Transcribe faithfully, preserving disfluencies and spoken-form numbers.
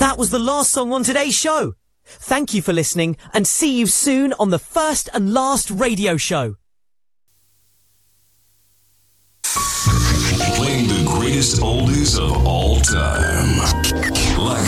That was the last song on today's show. Thank you for listening, and see you soon on the first and last radio show. Playing the greatest oldies of all time.